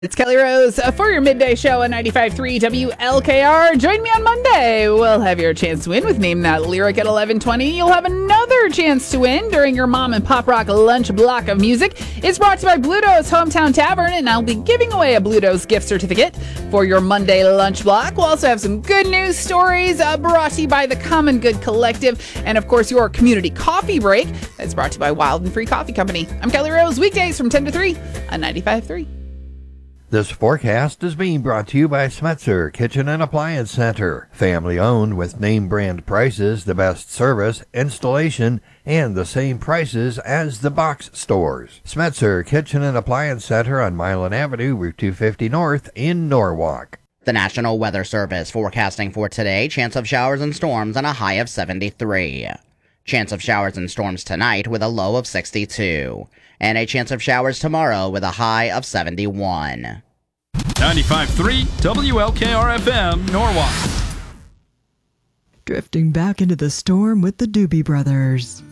It's Kelly Rose for your midday show on 95.3 WLKR. Join me on Monday. We'll have your chance to win with Name That Lyric at 11:20. You'll have another chance to win during your Mom and Pop Rock lunch block of music. It's brought to you by Bluto's Hometown Tavern, and I'll be giving away a Bluto's gift certificate for your Monday lunch block. We'll also have some good news stories brought to you by the Common Good Collective, and of course your community coffee break that's brought to you by Wild and Free Coffee Company. I'm Kelly Rose, weekdays from 10 to 3 on 95.3. This forecast is being brought to you by Smetzer Kitchen and Appliance Center. Family owned with name brand prices, the best service, installation, and the same prices as the box stores. Smetzer Kitchen and Appliance Center on Milan Avenue, Route 250 North in Norwalk. The National Weather Service forecasting for today, chance of showers and storms and a high of 73. Chance of showers and storms tonight with a low of 62. And a chance of showers tomorrow with a high of 71. 95.3 WLKR-FM, Norwalk. Drifting back into the storm with the Doobie Brothers.